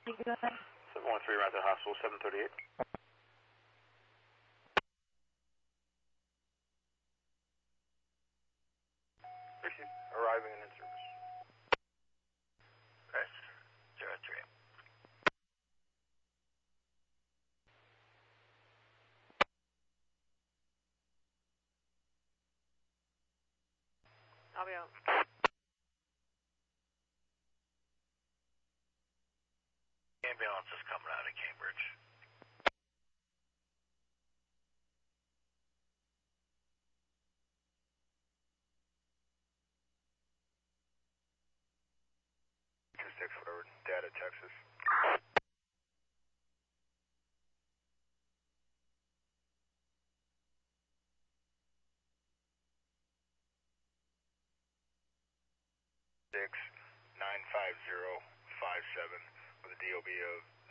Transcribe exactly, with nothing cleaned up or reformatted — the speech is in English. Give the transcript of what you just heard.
seven one three, right to the hospital, seven thirty-eight. Arriving and in service. Press zero three. I'll be out. Ambulance is coming out of Cambridge. two six forward, data Texas. six nine five zero five seven with a D O B of